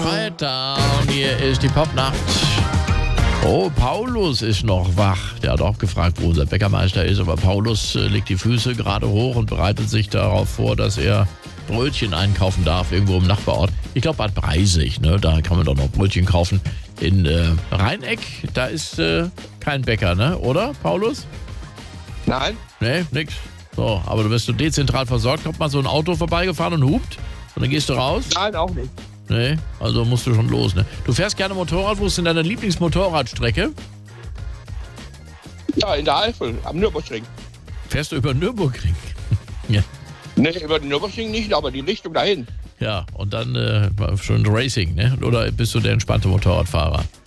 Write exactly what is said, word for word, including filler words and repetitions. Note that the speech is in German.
Quiet Down, hier ist die Popnacht. Oh, Paulus ist noch wach. Der hat auch gefragt, wo unser Bäckermeister ist, aber Paulus äh, legt die Füße gerade hoch und bereitet sich darauf vor, dass er Brötchen einkaufen darf, irgendwo im Nachbarort. Ich glaube Bad Breisig, ne? Da kann man doch noch Brötchen kaufen. In äh, Rheineck, da ist äh, kein Bäcker, ne? Oder, Paulus? Nein. Nee, nix. So, aber du bist so dezentral versorgt. Kommt mal so ein Auto vorbeigefahren und hupt und dann gehst du raus? Nein, auch nicht. Nee, also musst du schon los, ne? Du fährst gerne Motorrad. Wo ist denn deine Lieblingsmotorradstrecke? Ja, in der Eifel, am Nürburgring. Fährst du über Nürburgring? Ja. Nee, über den Nürburgring nicht, aber die Richtung dahin. Ja, und dann äh, schön Racing, ne? Oder bist du der entspannte Motorradfahrer?